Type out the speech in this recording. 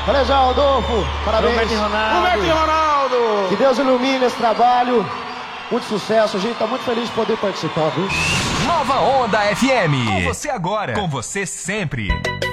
Valeu, Rodolfo. Parabéns. Roberto Roberto e Ronaldo. Que Deus ilumine esse trabalho. Muito sucesso. A gente tá muito feliz de poder participar, viu? Nova Onda FM. Com você agora. Com você sempre.